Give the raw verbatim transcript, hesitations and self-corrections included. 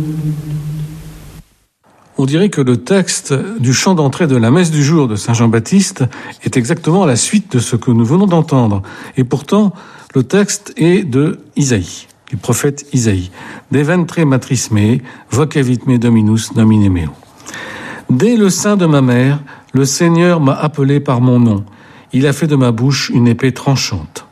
On dirait que le texte du chant d'entrée de la messe du jour de Saint Jean-Baptiste est exactement la suite de ce que nous venons d'entendre. Et pourtant, le texte est de Isaïe, du prophète Isaïe. « De ventre matris me, vocavit me Dominus nomine meo. » Dès le sein de ma mère, le Seigneur m'a appelé par mon nom. Il a fait de ma bouche une épée tranchante.